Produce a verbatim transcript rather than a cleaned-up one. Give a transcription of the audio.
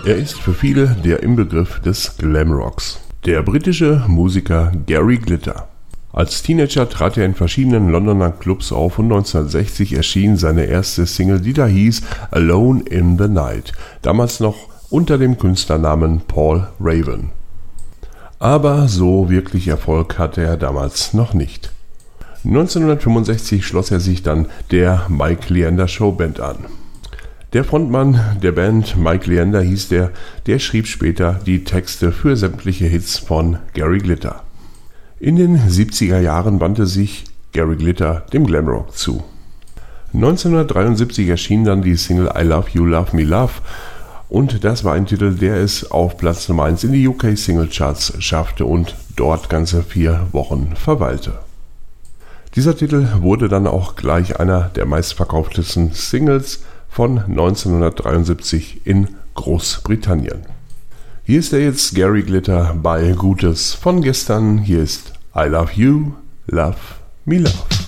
Er ist für viele der Inbegriff des Glamrocks. Der britische Musiker Gary Glitter. Als Teenager trat er in verschiedenen Londoner Clubs auf und neunzehnhundertsechzig erschien seine erste Single, die da hieß Alone in the Night, damals noch unter dem Künstlernamen Paul Raven. Aber so wirklich Erfolg hatte er damals noch nicht. neunzehnhundertfünfundsechzig schloss er sich dann der Mike Leander Showband an. Der Frontmann der Band, Mike Leander hieß der, der schrieb später die Texte für sämtliche Hits von Gary Glitter. In den siebziger Jahren wandte sich Gary Glitter dem Glamrock zu. neunzehnhundertdreiundsiebzig erschien dann die Single I Love You, Love Me, Love und das war ein Titel, der es auf Platz Nummer eins in die U K Single Charts schaffte und dort ganze vier Wochen verweilte. Dieser Titel wurde dann auch gleich einer der meistverkauftesten Singles von neunzehnhundertdreiundsiebzig in Großbritannien. Hier ist er jetzt, Gary Glitter, bei Gutes von gestern. Hier ist I Love You, Love Me, Love.